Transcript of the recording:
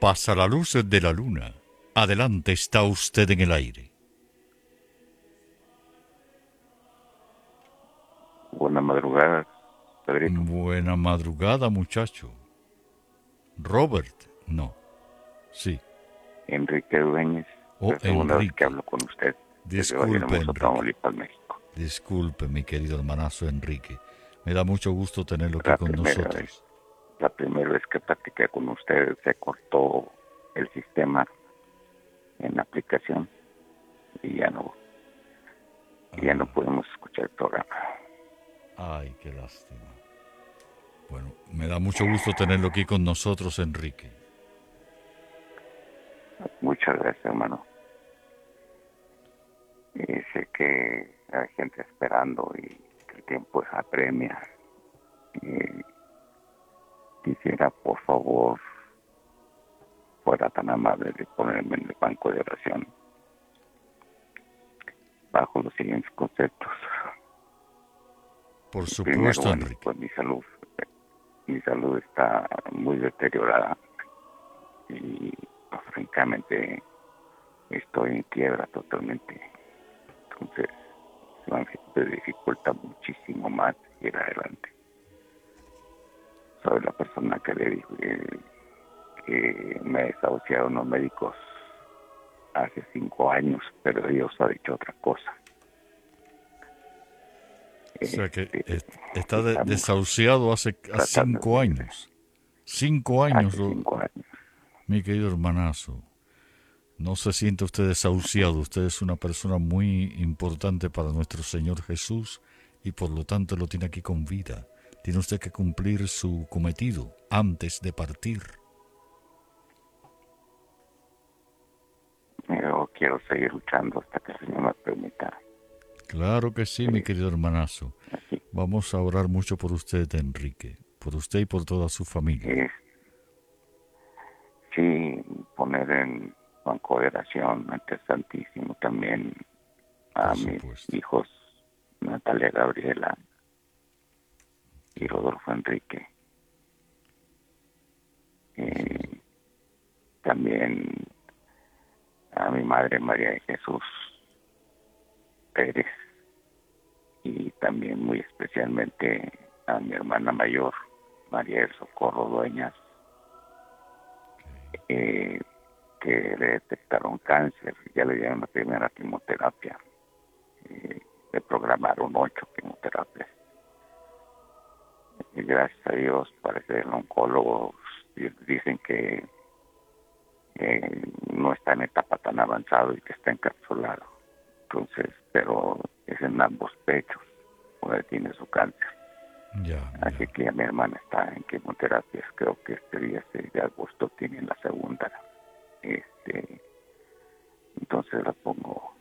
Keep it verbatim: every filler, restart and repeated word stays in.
pasa la luz de la luna. Adelante, está usted en el aire. Buena madrugada, Pedrito. Buena madrugada, muchacho. Robert, no, sí. Enrique Dueñez, Oh, la segunda vez que Enrique. hablo con usted desde Valle Disculpe, Hermoso, Enrique. Tamaulipas, México. Disculpe, mi querido hermanazo Enrique. Me da mucho gusto tenerlo aquí La con primera vez, nosotros. la primera vez que platiqué con usted se cortó el sistema en la aplicación y ya no, y ya no pudimos escuchar el programa. Ay, qué lástima. Bueno, me da mucho gusto tenerlo aquí con nosotros, Enrique. Muchas gracias, hermano. Y sé que hay gente esperando y que el tiempo es apremia. Y quisiera, por favor, fuera tan amable de ponerme en el banco de oración bajo los siguientes conceptos. Por Primero, supuesto, bueno, Enrique. pues mi salud, mi salud está muy deteriorada y pues, francamente estoy en quiebra totalmente. Entonces, me dificulta muchísimo más ir adelante. Soy la persona que le dijo que, que me desahuciaron los médicos hace cinco años, pero Dios ha dicho otra cosa. O sea que Este, est- está de- estamos desahuciado hace a tratando cinco de, años. Cinco años, hace lo- cinco años. mi querido hermanazo. No se siente usted desahuciado. Usted es una persona muy importante para nuestro Señor Jesús y por lo tanto lo tiene aquí con vida. Tiene usted que cumplir su cometido antes de partir. Pero quiero seguir luchando hasta que el Señor me permita. Claro que sí, mi Eh, querido hermanazo. así, Vamos a orar mucho por usted, Enrique. Por usted y por toda su familia. es, sí, poner en consideración ante el Santísimo también a Por mis supuesto. hijos Natalia Gabriela y Rodolfo Enrique. Por Eh, supuesto. también a mi madre María de Jesús Pérez y también muy especialmente a mi hermana mayor María del Socorro Dueñas, eh, que le detectaron cáncer, ya le dieron la primera quimioterapia, eh, le programaron ocho quimioterapias. Y gracias a Dios, parece que el oncólogo dicen que eh, no está en etapa tan avanzado y que está encapsulado. Entonces, pero es en ambos pechos donde tiene su cáncer. Ya, Así ya. que ya mi hermana está en quimioterapias. Creo que este día seis de agosto tiene la segunda. Este, entonces la pongo